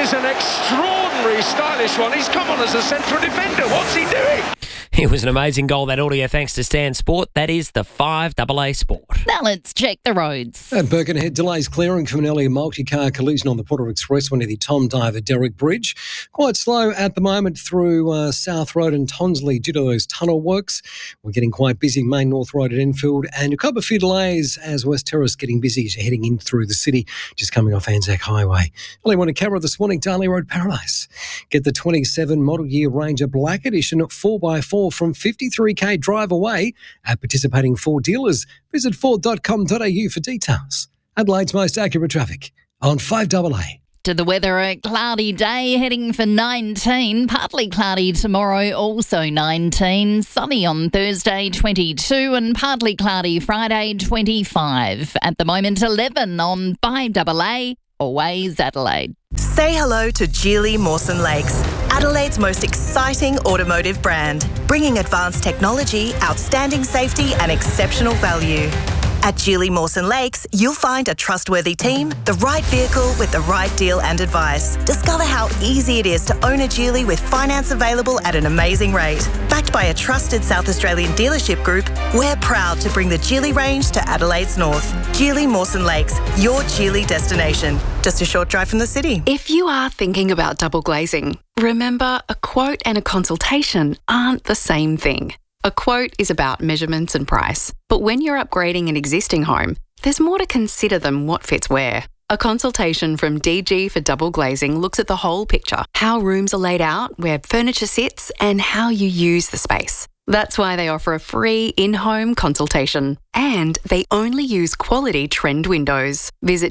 is an extraordinary stylish one. He's come on as a central defender. What's he doing? It was an amazing goal, that audio, thanks to Stan Sport. That is the 5AA Sport. Now let's check the roads. At Birkenhead, delays clearing from an earlier multi-car collision on the Porter Expressway near the Tom Diver Derrick Bridge. Quite slow at the moment through South Road and Tonsley due to those tunnel works. We're getting quite busy Main North Road at Enfield, and a couple of few delays as West Terrace getting busy as you're heading in through the city, just coming off Anzac Highway. Only one in camera this morning, Darley Road Paradise. Get the 27 model year Ranger Black Edition 4x4 from 53k drive away at participating Ford dealers. Visit Ford.com.au for details. Adelaide's most accurate traffic on 5AA. To the weather, a cloudy day heading for 19, partly cloudy tomorrow, also 19, sunny on Thursday 22 and partly cloudy Friday 25. At the moment 11 on 5AA, always Adelaide. Say hello to Geely Mawson Lakes, Adelaide's most exciting automotive brand, bringing advanced technology, outstanding safety and exceptional value. At Geely Mawson Lakes, you'll find a trustworthy team, the right vehicle with the right deal and advice. Discover how easy it is to own a Geely with finance available at an amazing rate. Backed by a trusted South Australian dealership group, we're proud to bring the Geely range to Adelaide's north. Geely Mawson Lakes, your Geely destination. Just a short drive from the city. If you are thinking about double glazing, remember a quote and a consultation aren't the same thing. A quote is about measurements and price, but when you're upgrading an existing home, there's more to consider than what fits where. A consultation from DG for Double Glazing looks at the whole picture, how rooms are laid out, where furniture sits, and how you use the space. That's why they offer a free in-home consultation. And they only use quality trend windows. Visit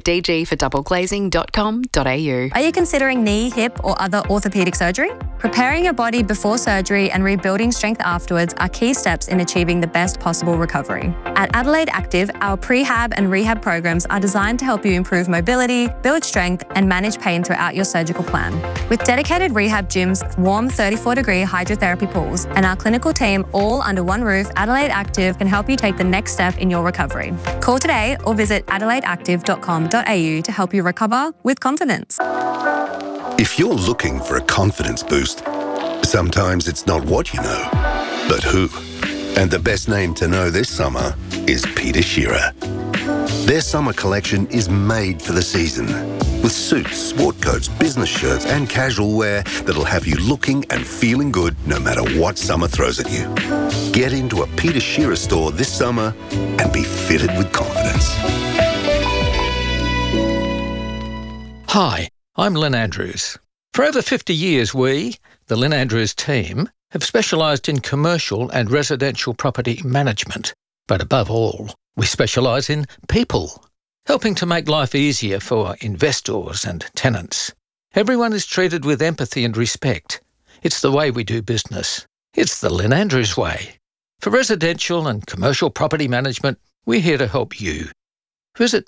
dgfordoubleglazing.com.au. Are you considering knee, hip or other orthopaedic surgery? Preparing your body before surgery and rebuilding strength afterwards are key steps in achieving the best possible recovery. At Adelaide Active, our prehab and rehab programs are designed to help you improve mobility, build strength and manage pain throughout your surgical plan. With dedicated rehab gyms, warm 34-degree hydrotherapy pools and our clinical team all under one roof, Adelaide Active can help you take the next step in your recovery. Call today or visit adelaideactive.com.au to help you recover with confidence. If you're looking for a confidence boost, sometimes it's not what you know, but who. And the best name to know this summer is Peter Shearer. Their summer collection is made for the season, with suits, sport coats, business shirts and casual wear that'll have you looking and feeling good no matter what summer throws at you. Get into a Peter Shearer store this summer and be fitted with confidence. Hi, I'm Lynn Andrews. For over 50 years, we, the Lynn Andrews team, have specialised in commercial and residential property management. But above all, we specialise in people, helping to make life easier for investors and tenants. Everyone is treated with empathy and respect. It's the way we do business. It's the Lynn Andrews way. For residential and commercial property management, we're here to help you. Visit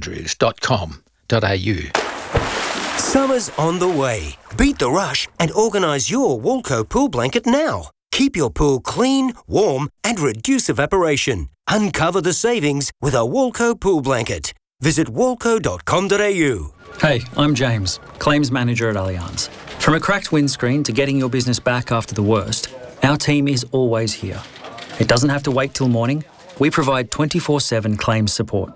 lynnandrews.com.au. Summer's on the way. Beat the rush and organise your Walco pool blanket now. Keep your pool clean, warm and reduce evaporation. Uncover the savings with a Walco pool blanket. Visit walco.com.au. Hey, I'm James, Claims Manager at Allianz. From a cracked windscreen to getting your business back after the worst, our team is always here. It doesn't have to wait till morning. We provide 24/7 claims support.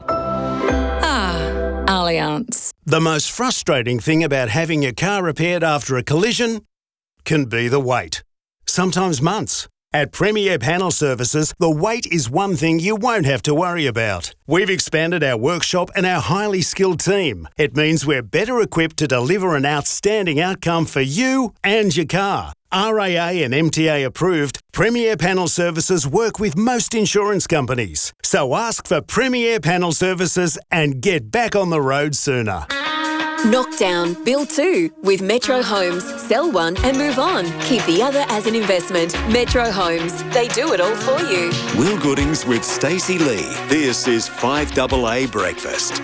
Allianz. The most frustrating thing about having your car repaired after a collision can be the wait. Sometimes months. At Premier Panel Services, the wait is one thing you won't have to worry about. We've expanded our workshop and our highly skilled team. It means we're better equipped to deliver an outstanding outcome for you and your car. RAA and MTA approved, Premier Panel Services work with most insurance companies. So ask for Premier Panel Services and get back on the road sooner. Knock down, build two with Metro Homes. Sell one and move on. Keep the other as an investment. Metro Homes. They do it all for you. Will Goodings with Stacey Lee. This is 5AA Breakfast.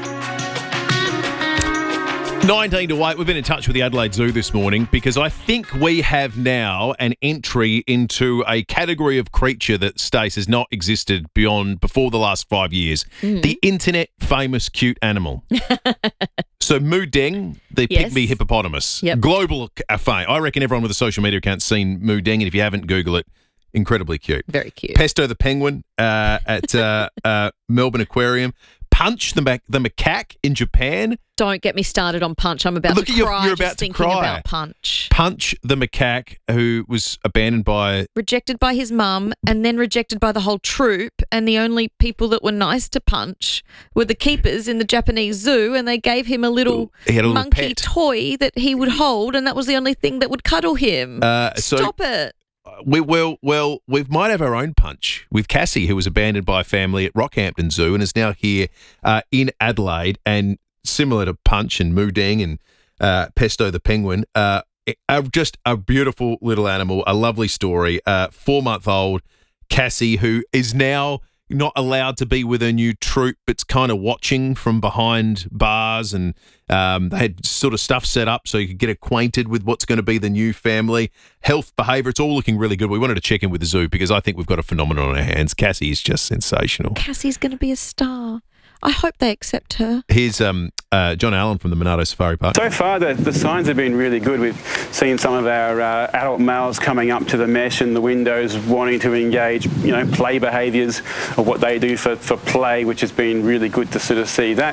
19 to 8. We've been in touch with the Adelaide Zoo this morning because I think we have now an entry into a category of creature that, Stace, has not existed before the last 5 years. The internet famous cute animal. So Mu Deng, the Yes. pygmy hippopotamus, Yep. global fame. I reckon everyone with a social media account's seen Mu Deng, and if you haven't, Google it. Incredibly cute. Very cute. Pesto the penguin at Melbourne Aquarium. Punch the macaque in Japan. Don't get me started on Punch. I'm about Look to at you, cry you're just about to thinking cry. about Punch. Punch the macaque who was abandoned by... Rejected by his mum and then rejected by the whole troop, and the only people that were nice to Punch were the keepers in the Japanese zoo, and they gave him a little He had a little monkey pet. toy that he would hold, and that was the only thing that would cuddle him. Stop it. We might have our own Punch with Cassie, who was abandoned by a family at Rockhampton Zoo and is now here in Adelaide. And similar to Punch and Mu Deng and Pesto the penguin, just a beautiful little animal, a lovely story. 4-month-old Cassie, who is now not allowed to be with her new troop, but's kind of watching from behind bars, and they had sort of stuff set up so you could get acquainted with what's going to be the new family. Health, behaviour, it's all looking really good. We wanted to check in with the zoo because I think we've got a phenomenon on our hands. Cassie is just sensational. Cassie's going to be a star. I hope they accept her. Here's John Allen from the Monado Safari Park. So far, the signs have been really good. We've seen some of our adult males coming up to the mesh and the windows wanting to engage, play behaviours of what they do for play, which has been really good to sort of see that.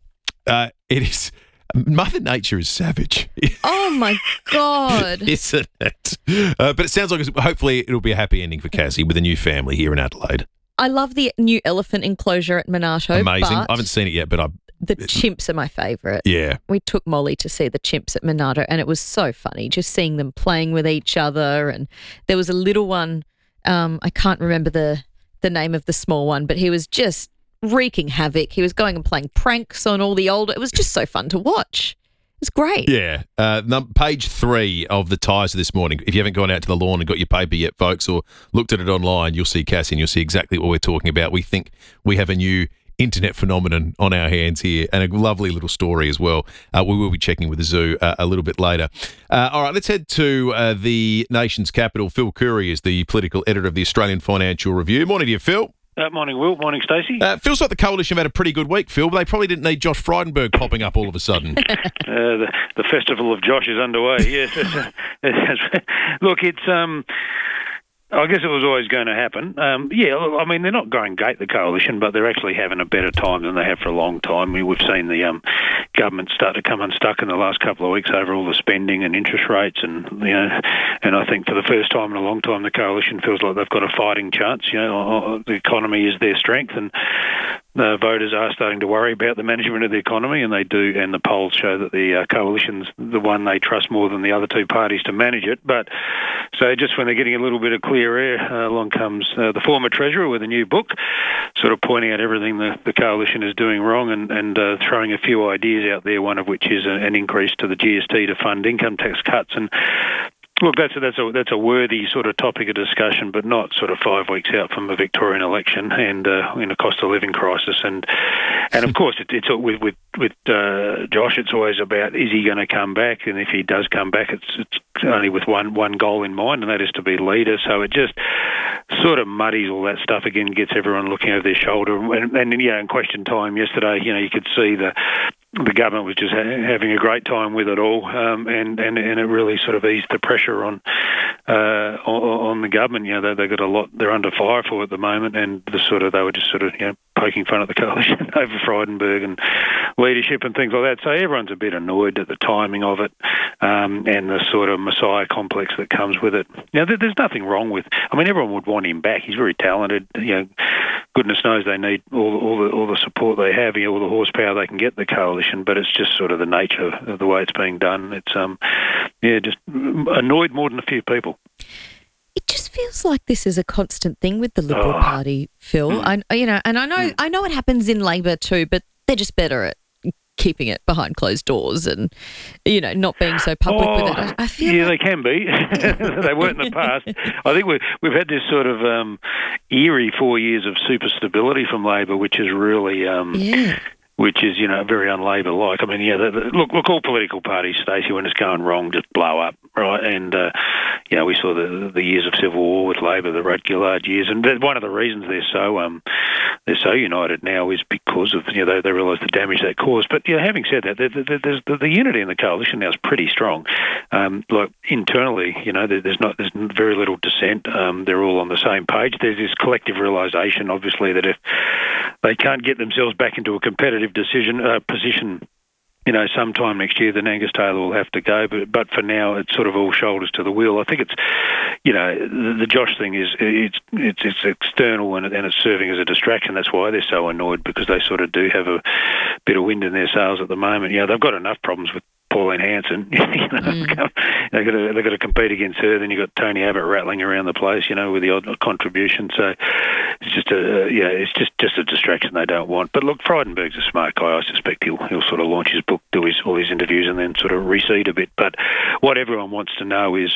It is... Mother Nature is savage. Oh, my God. Isn't it? But it sounds like hopefully it'll be a happy ending for Cassie with a new family here in Adelaide. I love the new elephant enclosure at Monarto. Amazing. But I haven't seen it yet, but the chimps are my favourite. Yeah. We took Molly to see the chimps at Monarto, and it was so funny just seeing them playing with each other. And there was a little one, I can't remember the name of the small one, but he was just wreaking havoc. He was going and playing pranks on all the older. It was just so fun to watch. It's great. Yeah. Page 3 of the Tizer this morning. If you haven't gone out to the lawn and got your paper yet, folks, or looked at it online, you'll see Cassie and you'll see exactly what we're talking about. We think we have a new internet phenomenon on our hands here, and a lovely little story as well. We will be checking with the zoo a little bit later. All right, let's head to the nation's capital. Phil Curry is the political editor of the Australian Financial Review. Morning to you, Phil. Morning, Will. Morning, Stacey. Feels like the Coalition have had a pretty good week, Phil, but they probably didn't need Josh Frydenberg popping up all of a sudden. The festival of Josh is underway, yes. Look, it's... I guess it was always going to happen. I mean, they're not going great, the Coalition, but they're actually having a better time than they have for a long time. We've seen the government start to come unstuck in the last couple of weeks over all the spending and interest rates, and I think for the first time in a long time, the Coalition feels like they've got a fighting chance. The economy is their strength, and the voters are starting to worry about the management of the economy, and they do. And the polls show that the Coalition's the one they trust more than the other two parties to manage it. But so just when they're getting a little bit of clear air, along comes the former Treasurer with a new book, sort of pointing out everything the Coalition is doing wrong, and throwing a few ideas out there, one of which is an increase to the GST to fund income tax cuts. And look, that's a worthy sort of topic of discussion, but not sort of 5 weeks out from a Victorian election and in a cost of living crisis. And of course, it's with Josh, it's always about, is he going to come back? And if he does come back, it's only with one goal in mind, and that is to be leader. So it just sort of muddies all that stuff again, gets everyone looking over their shoulder. And in question time yesterday, you could see the government was just having a great time with it all, and it really sort of eased the pressure on the government. They've got a lot they're under fire for at the moment, and they were just poking fun at the Coalition over Frydenberg and leadership and things like that. So everyone's a bit annoyed at the timing of it, and the sort of messiah complex that comes with it. There's nothing wrong with. I mean, everyone would want him back. He's very talented. Goodness knows they need all the support they have, all the horsepower they can get the Coalition. But it's just sort of the nature of the way it's being done. It's just annoyed more than a few people. It just feels like this is a constant thing with the Liberal Party, Phil. I know it happens in Labor too, but they're just better at keeping it behind closed doors and not being so public with it. I feel they can be. They weren't in the past. I think we've had this sort of eerie 4 years of super stability from Labor, which is really which is very un-Labor-like. I mean, look, all political parties, Stacey, when it's going wrong, just blow up. right? And we saw the years of civil war with Labor, the Rudd-Gillard years, and one of the reasons they're so united now is because of they realise the damage that caused. But having said that, the unity in the coalition now is pretty strong. Like internally, there's very little dissent. They're all on the same page. There's this collective realisation, obviously, that if they can't get themselves back into a competitive position, sometime next year, then Angus Taylor will have to go. But for now, it's sort of all shoulders to the wheel. I think it's, the Josh thing is it's external and it's serving as a distraction. That's why they're so annoyed, because they sort of do have a bit of wind in their sails at the moment. They've got enough problems with Pauline Hanson. They've got to compete against her. Then you've got Tony Abbott rattling around the place, with the odd contribution. So it's just a distraction they don't want. But look, Frydenberg's a smart guy. I suspect he'll sort of launch his book, do all his interviews, and then sort of recede a bit. But what everyone wants to know is,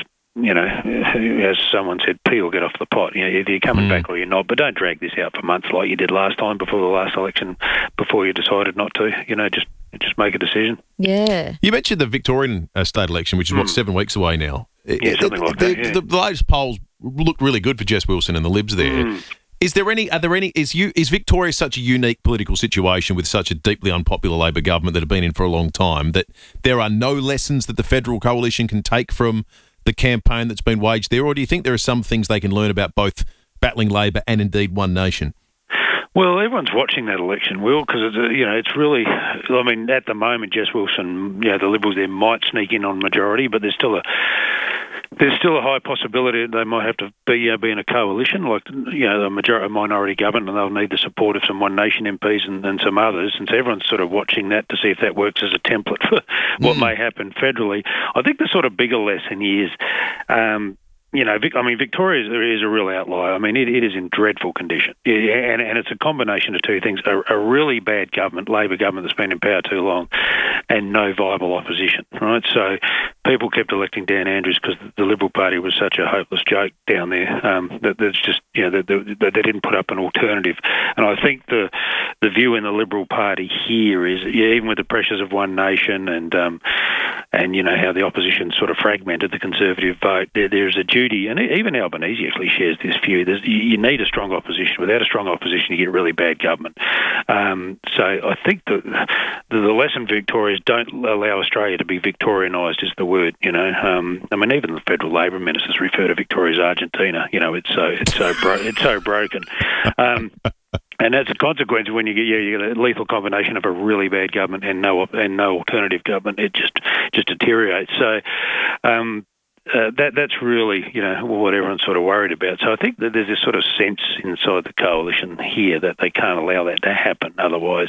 as someone said, pee or get off the pot. Either you're coming back or you're not, but don't drag this out for months like you did last time before the last election, before you decided not to. Just make a decision. Yeah. You mentioned the Victorian state election, which is 7 weeks away now. Yeah, something like that. Yeah. The latest polls look really good for Jess Wilson and the Libs there. Is Victoria such a unique political situation with such a deeply unpopular Labor government that have been in for a long time that there are no lessons that the federal coalition can take from the campaign that's been waged there, or do you think there are some things they can learn about both battling Labor and indeed One Nation? Well, everyone's watching that election, Will, because it's really. I mean, at the moment, Jess Wilson, the Liberals there might sneak in on majority, but there's still a high possibility that they might have to be in a coalition, like a minority government, and they'll need the support of some One Nation MPs and some others. And so everyone's sort of watching that to see if that works as a template for what may happen federally. I think the sort of bigger lesson is. Victoria is a real outlier. I mean, it is in dreadful condition. And it's a combination of two things, a really bad government, Labor government that's been in power too long, and no viable opposition, right? So people kept electing Dan Andrews because the Liberal Party was such a hopeless joke down there that there's just, they didn't put up an alternative. And I think the view in the Liberal Party here is, even with the pressures of One Nation and how the opposition sort of fragmented the Conservative vote, there's a duty, and even Albanese actually shares this view. You need a strong opposition. Without a strong opposition, you get really bad government. So I think the lesson for Victoria is don't allow Australia to be Victorianised is the word. Even the federal Labor ministers refer to Victoria as Argentina. It's so broken. And that's a consequence when you get a lethal combination of a really bad government and no alternative government. It just deteriorates. So that's really what everyone's sort of worried about. So I think that there's this sort of sense inside the coalition here that they can't allow that to happen. Otherwise,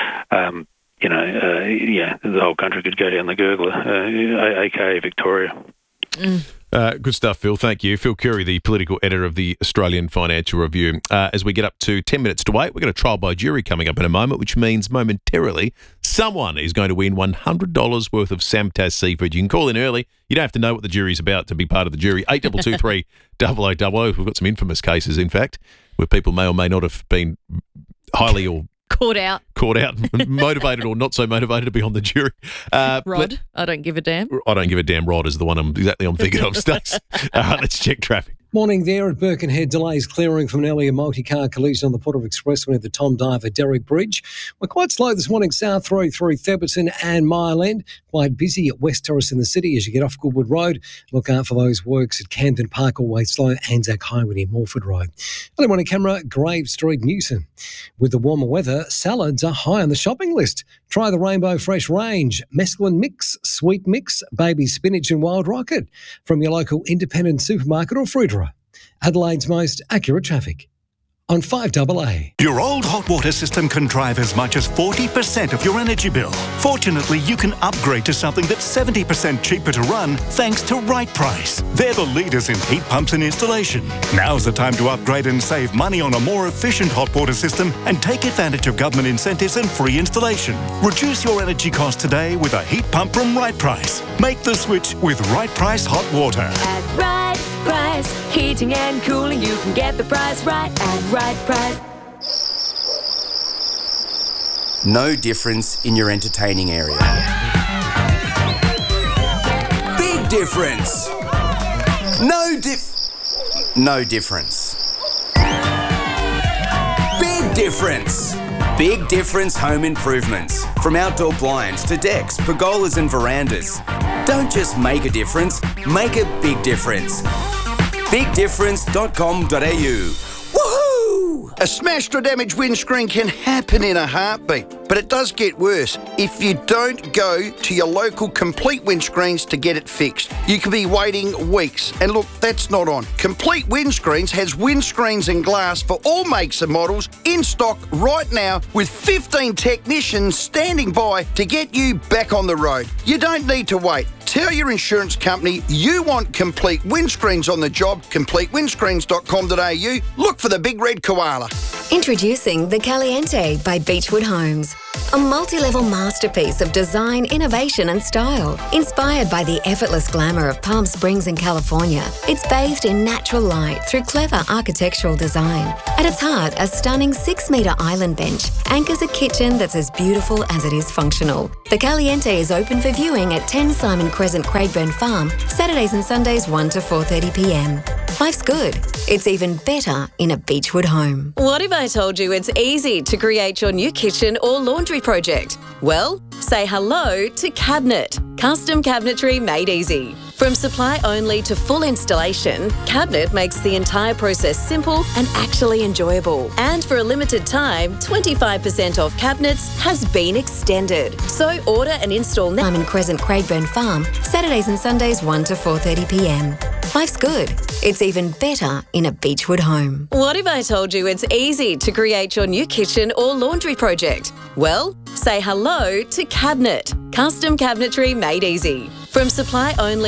the whole country could go down the gurgler, aka Victoria. Good stuff, Phil. Thank you. Phil Curry, the political editor of the Australian Financial Review. As we get up to 10 minutes to wait, we've got a trial by jury coming up in a moment, which means momentarily someone is going to win $100 worth of Samtaz seafood. You can call in early. You don't have to know what the jury's about to be part of the jury. 8223 0000. We've got some infamous cases, in fact, where people may or may not have been highly or caught out, motivated or not so motivated to be on the jury. Rod, I don't give a damn. I don't give a damn. Rod is the one I'm thinking of, Stace. Let's check traffic. Morning there at Birkenhead. Delays clearing from an earlier multi-car collision on the Porter Expressway at the Tom Diver Derrick Bridge. We're quite slow this morning, South Road through Theberton and Mile End. Quite busy at West Terrace in the city as you get off Goodwood Road. Look out for those works at Camden Park, always slow. Anzac Highway near Morford Road. Early morning camera, Grave Street, Newton. With the warmer weather, salads are high on the shopping list. Try the Rainbow Fresh range, mesclun mix, sweet mix, baby spinach and wild rocket from your local independent supermarket or fruiterer. Adelaide's most accurate traffic on 5AA. Your old hot water system can drive as much as 40% of your energy bill. Fortunately, you can upgrade to something that's 70% cheaper to run thanks to Right Price. They're the leaders in heat pumps and installation. Now's the time to upgrade and save money on a more efficient hot water system and take advantage of government incentives and free installation. Reduce your energy costs today with a heat pump from Right Price. Make the switch with Right Price Hot Water. At Right Price, heating and cooling, you can get the price right at Right Price. No difference in your entertaining area. Big Big difference. No difference. Big difference. Big difference home improvements. From outdoor blinds to decks, pergolas and verandas. Don't just make a difference, make a big difference. BigDifference.com.au. Woohoo! A smashed or damaged windscreen can happen in a heartbeat, but it does get worse if you don't go to your local Complete Windscreens to get it fixed. You could be waiting weeks, and look, that's not on. Complete Windscreens has windscreens and glass for all makes and models in stock right now with 15 technicians standing by to get you back on the road. You don't need to wait. Tell your insurance company you want Complete Windscreens on the job. CompleteWindscreens.com.au. Look for the big red koala. Introducing the Caliente by Beechwood Homes. A multi-level masterpiece of design, innovation and style. Inspired by the effortless glamour of Palm Springs in California, it's bathed in natural light through clever architectural design. At its heart, a stunning 6-metre island bench anchors a kitchen that's as beautiful as it is functional. The Caliente is open for viewing at 10 Simon Crescent, Craigburn Farm, Saturdays and Sundays 1 to 4:30 p.m. Life's good. It's even better in a Beechwood home. What if I told you it's easy to create your new kitchen or laundry project? Well, say hello to Cabinet. Custom cabinetry made easy. From supply only to full installation, Cabinet makes the entire process simple and actually enjoyable. And for a limited time, 25% off cabinets has been extended. So order and install now. Simon Crescent, Craigburn Farm, Saturdays and Sundays 1 to 4:30 p.m. Life's good. It's even better in a Beechwood home. What if I told you it's easy to create your new kitchen or laundry project? Well, say hello to Cabinet. Custom cabinetry made easy. From supply only